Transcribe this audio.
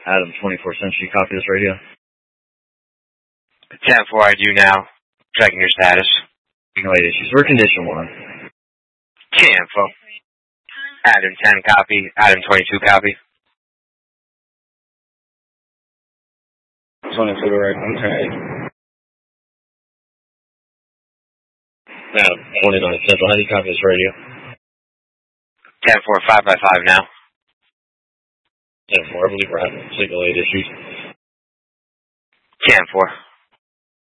Adam 24 Century, copy this radio. 10-4, I do now. Checking your status. No light issues. We're condition 1. 10-4. Adam 10, copy. Adam 22, copy. 20 for the right, okay. Now, 29 Central, how do you copy this radio? 10-4, 5x5 now. 10-4, I believe we're having signal 8 issues. 10-4.